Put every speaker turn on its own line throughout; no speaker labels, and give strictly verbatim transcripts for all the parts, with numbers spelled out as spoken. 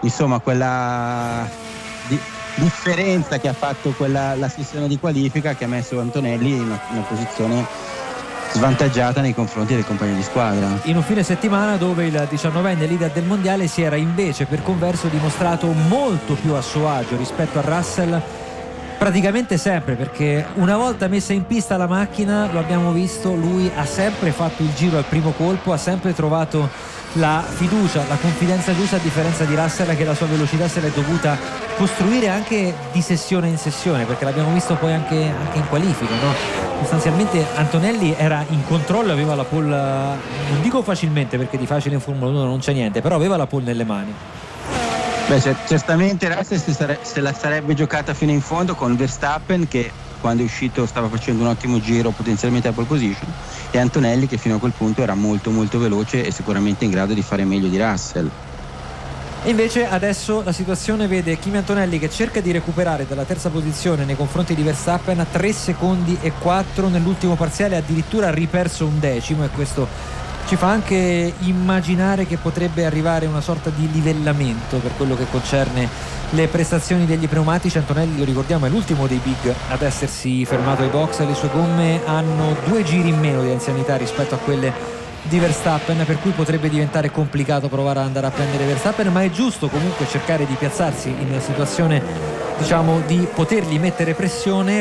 insomma quella di, differenza che ha fatto quella, la sessione di qualifica, che ha messo Antonelli in una, una posizione svantaggiata nei confronti del compagno di squadra,
in un fine settimana dove il diciannovenne leader del mondiale si era invece per converso dimostrato molto più a suo agio rispetto a Russell praticamente sempre, perché una volta messa in pista la macchina, lo abbiamo visto, lui ha sempre fatto il giro al primo colpo, ha sempre trovato la fiducia, la confidenza giusta, a differenza di Russell che la sua velocità se l'è dovuta costruire anche di sessione in sessione, perché l'abbiamo visto poi anche, anche in qualifica, no? Sostanzialmente Antonelli era in controllo, aveva la pole, non dico facilmente perché di facile in Formula uno non c'è niente, però aveva la pole nelle mani.
Beh, certamente Russell se, sare- se la sarebbe giocata fino in fondo con Verstappen, che quando è uscito stava facendo un ottimo giro, potenzialmente a pole position, e Antonelli che fino a quel punto era molto molto veloce e sicuramente in grado di fare meglio di Russell.
E invece adesso la situazione vede Kimi Antonelli che cerca di recuperare dalla terza posizione nei confronti di Verstappen a tre secondi e quattro, nell'ultimo parziale addirittura ha riperso un decimo, e questo ci fa anche immaginare che potrebbe arrivare una sorta di livellamento per quello che concerne le prestazioni degli pneumatici. Antonelli, lo ricordiamo, è l'ultimo dei big ad essersi fermato ai box, le sue gomme hanno due giri in meno di anzianità rispetto a quelle di Verstappen, per cui potrebbe diventare complicato provare ad andare a prendere Verstappen, ma è giusto comunque cercare di piazzarsi in una situazione, diciamo, di potergli mettere pressione,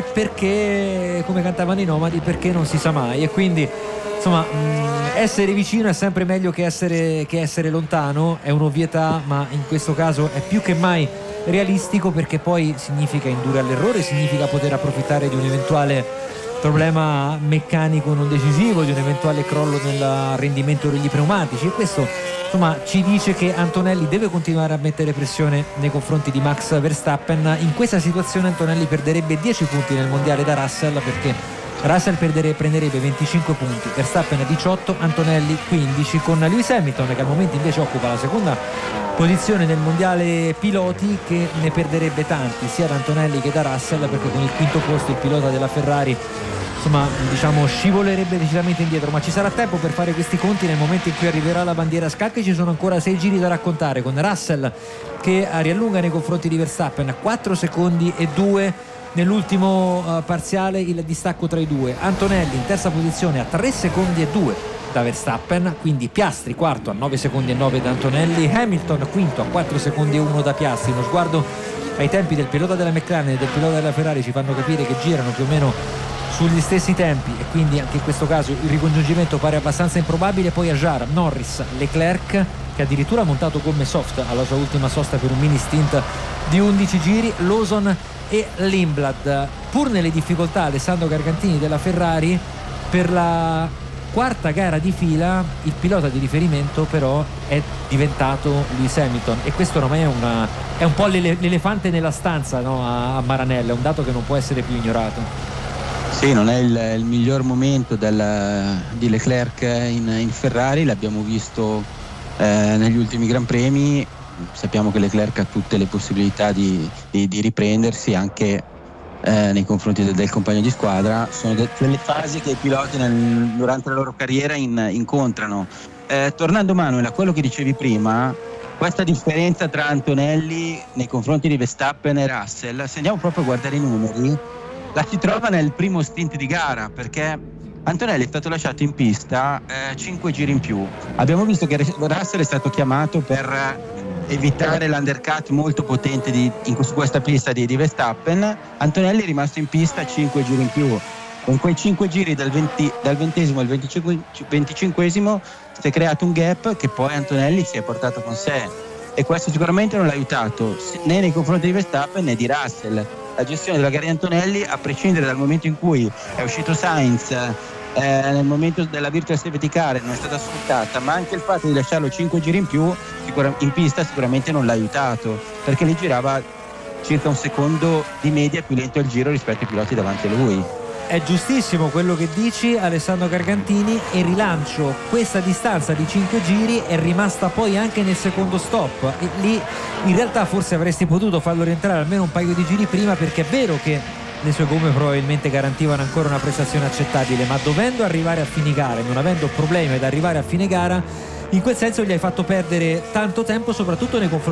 perché come cantavano i Nomadi, perché non si sa mai, e quindi insomma mh, essere vicino è sempre meglio che essere, che essere lontano, è un'ovvietà, ma in questo caso è più che mai realistico, perché poi significa indurre all'errore, significa poter approfittare di un eventuale problema meccanico non decisivo, di un eventuale crollo nel rendimento degli pneumatici, e questo insomma ci dice che Antonelli deve continuare a mettere pressione nei confronti di Max Verstappen. In questa situazione Antonelli perderebbe dieci punti nel mondiale da Russell, perché Russell perdere, prenderebbe venticinque punti, Verstappen diciotto, Antonelli quindici, con Lewis Hamilton che al momento invece occupa la seconda posizione nel mondiale piloti, che ne perderebbe tanti sia da Antonelli che da Russell, perché con il quinto posto il pilota della Ferrari insomma diciamo scivolerebbe decisamente indietro. Ma ci sarà tempo per fare questi conti nel momento in cui arriverà la bandiera a scacchi. Ci sono ancora sei giri da raccontare, con Russell che riallunga nei confronti di Verstappen a quattro secondi e due nell'ultimo uh, parziale, il distacco tra i due. Antonelli in terza posizione a tre secondi e due da Verstappen, quindi Piastri quarto a nove secondi e nove da Antonelli, Hamilton quinto a quattro secondi e uno da Piastri. Uno sguardo ai tempi del pilota della McLaren e del pilota della Ferrari ci fanno capire che girano più o meno sugli stessi tempi, e quindi anche in questo caso il ricongiungimento pare abbastanza improbabile. Poi Ajar, Norris, Leclerc, che addirittura ha montato gomme soft alla sua ultima sosta per un mini stint di undici giri, Lawson e Lindblad. Pur nelle difficoltà Alessandro Gargantini della Ferrari, per la quarta gara di fila il pilota di riferimento però è diventato Lewis Hamilton, e questo ormai è, una, è un po' l'ele- l'elefante nella stanza, no? a, a Maranello, è un dato che non può essere più ignorato.
Sì, non è il, il miglior momento del, di Leclerc in, in Ferrari, l'abbiamo visto eh, negli ultimi Gran Premi. Sappiamo che Leclerc ha tutte le possibilità di, di, di riprendersi anche eh, nei confronti del, del compagno di squadra. Sono de, delle fasi che i piloti nel, durante la loro carriera in, incontrano. Eh, tornando Manuel a quello che dicevi prima, questa differenza tra Antonelli nei confronti di Verstappen e Russell, se andiamo proprio a guardare i numeri, la si trova nel primo stint di gara, perché Antonelli è stato lasciato in pista eh, cinque giri in più. Abbiamo visto che Russell è stato chiamato per evitare l'undercut molto potente di, in, su questa pista di, di Verstappen. Antonelli è rimasto in pista cinque giri in più. Con quei cinque giri dal, venti, dal ventesimo al venticinquesimo si è creato un gap che poi Antonelli si è portato con sé, e questo sicuramente non l'ha aiutato né nei confronti di Verstappen né di Russell. La gestione della gara di Antonelli, a prescindere dal momento in cui è uscito Sainz eh, nel momento della virtual safety car, non è stata sfruttata, ma anche il fatto di lasciarlo cinque giri in più sicura, in pista sicuramente non l'ha aiutato, perché gli girava circa un secondo di media più lento il giro rispetto ai piloti davanti a lui.
È giustissimo quello che dici, Alessandro Gargantini, e rilancio: questa distanza di cinque giri è rimasta poi anche nel secondo stop, e lì in realtà forse avresti potuto farlo rientrare almeno un paio di giri prima, perché è vero che le sue gomme probabilmente garantivano ancora una prestazione accettabile, ma dovendo arrivare a fine gara, non avendo problemi ad arrivare a fine gara, in quel senso gli hai fatto perdere tanto tempo, soprattutto nei confronti